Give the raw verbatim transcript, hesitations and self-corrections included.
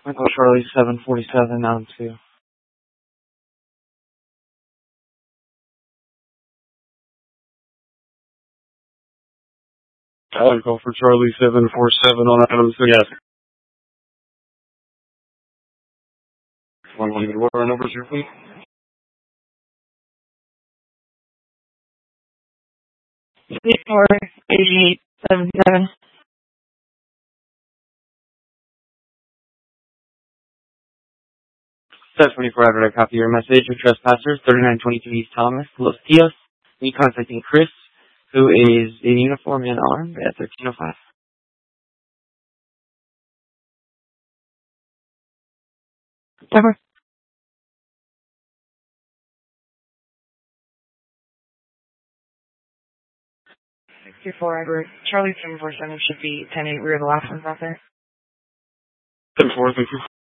Michael Charlie seven forty-seven on two. I'll call for Charlie seven four seven on Adam six. Yes. One one, what are our numbers here, please? Three four eight eight seven seven. seven twenty-four, I read a copy of your message of trespassers, thirty-nine twenty-three East Thomas, Los Tios. Me contacting Chris, who is in uniform and armed at thirteen oh five. Cover. six two four, Edward. Charlie seven four seven should be ten eight rear the last one's out there. ten four, thank you.